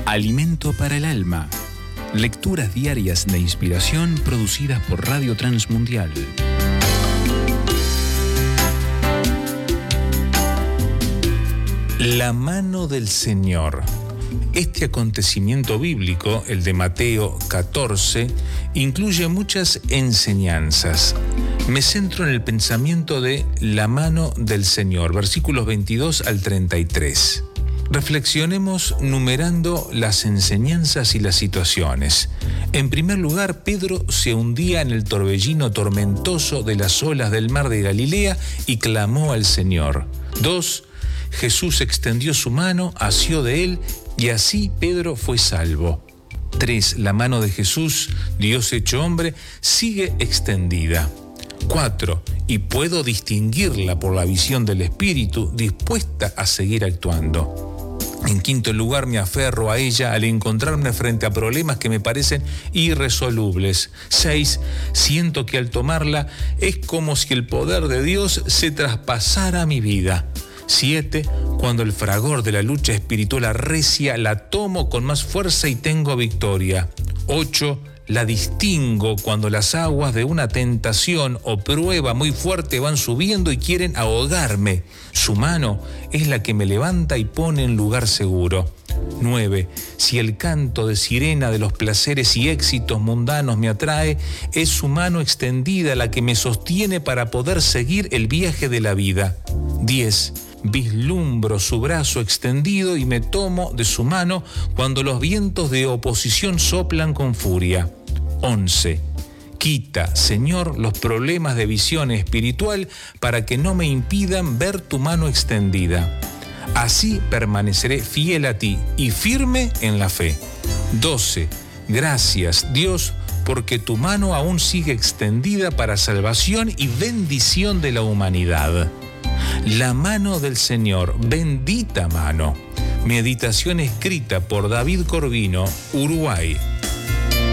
Alimento para el alma. Lecturas diarias de inspiración producidas por Radio Transmundial. La mano del Señor. Este acontecimiento bíblico, el de Mateo 14, incluye muchas enseñanzas. Me centro en el pensamiento de la mano del Señor, versículos 22 al 33. Reflexionemos numerando las enseñanzas y las situaciones. En primer lugar, Pedro se hundía en el torbellino tormentoso de las olas del mar de Galilea y clamó al Señor. 2. Jesús extendió su mano, asió de él y así Pedro fue salvo. 3. La mano de Jesús, Dios hecho hombre, sigue extendida. 4. Y puedo distinguirla por la visión del Espíritu, dispuesta a seguir actuando. En quinto lugar, me aferro a ella al encontrarme frente a problemas que me parecen irresolubles. 6. Siento que al tomarla es como si el poder de Dios se traspasara a mi vida. 7. Cuando el fragor de la lucha espiritual arrecia, la tomo con más fuerza y tengo victoria. 8. La distingo cuando las aguas de una tentación o prueba muy fuerte van subiendo y quieren ahogarme. Su mano es la que me levanta y pone en lugar seguro. 9. Si el canto de sirena de los placeres y éxitos mundanos me atrae, es su mano extendida la que me sostiene para poder seguir el viaje de la vida. 10. Vislumbro su brazo extendido y me tomo de su mano cuando los vientos de oposición soplan con furia. 11. Quita, Señor, los problemas de visión espiritual para que no me impidan ver tu mano extendida. Así permaneceré fiel a ti y firme en la fe. 12. Gracias, Dios, porque tu mano aún sigue extendida para salvación y bendición de la humanidad. La mano del Señor, bendita mano. Meditación escrita por David Corvino, Uruguay.